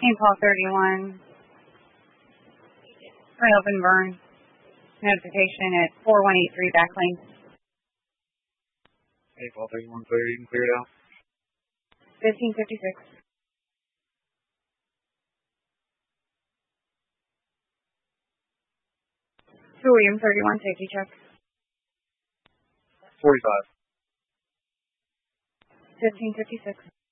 St. Paul 31, open burn. Notification at 4183 back lane. St. Paul 31 clear, you can clear it out. 1556. William 31, safety check. 45. 1556.